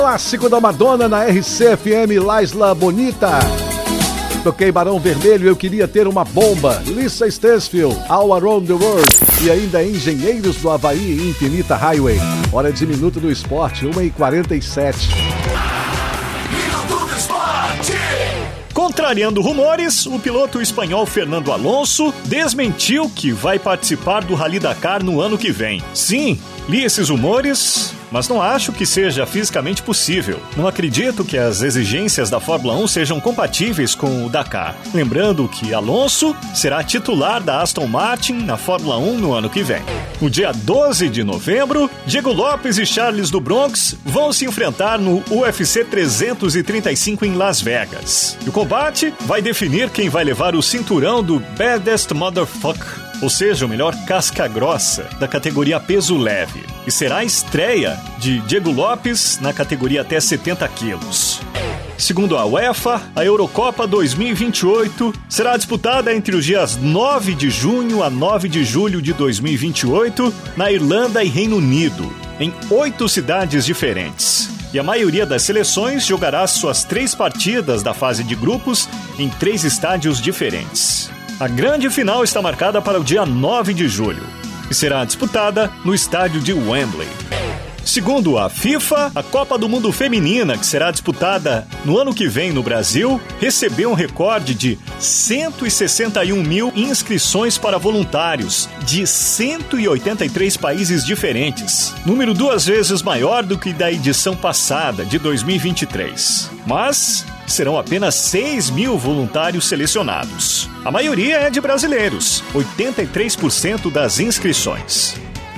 Clássico da Madonna na RCFM, La Isla Bonita. Toquei Barão Vermelho, Eu Queria Ter Uma Bomba, Lisa Stansfield, All Around the World e ainda Engenheiros do Havaí e Infinita Highway. Hora de Minuto do Esporte, 1h47. Contrariando rumores, o piloto espanhol Fernando Alonso desmentiu que vai participar do Rally Dakar no ano que vem. Sim, li esses rumores, mas não acho que seja fisicamente possível. Não acredito que as exigências da Fórmula 1 sejam compatíveis com o Dakar. Lembrando que Alonso será titular da Aston Martin na Fórmula 1 no ano que vem. No dia 12 de novembro, Diego Lopes e Charles do Bronx vão se enfrentar no UFC 335 em Las Vegas. E o combate vai definir quem vai levar o cinturão do Baddest Motherfucker, ou seja, o melhor casca-grossa da categoria peso leve. E será a estreia de Diego Lopes na categoria até 70 quilos. Segundo a UEFA, a Eurocopa 2028 será disputada entre os dias 9 de junho a 9 de julho de 2028 na Irlanda e Reino Unido, em 8 cidades diferentes. E a maioria das seleções jogará suas 3 partidas da fase de grupos em 3 estádios diferentes. A grande final está marcada para o dia 9 de julho e será disputada no estádio de Wembley. Segundo a FIFA, a Copa do Mundo Feminina, que será disputada no ano que vem no Brasil, recebeu um recorde de 161 mil inscrições para voluntários de 183 países diferentes, número 2 vezes maior do que da edição passada, de 2023. Mas serão apenas 6 mil voluntários selecionados. A maioria é de brasileiros, 83% das inscrições.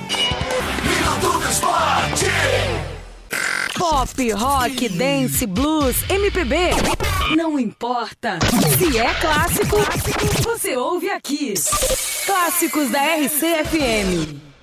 Pop, rock, dance, blues, MPB, não importa. Se é clássico, você ouve aqui. Clássicos da RCFM.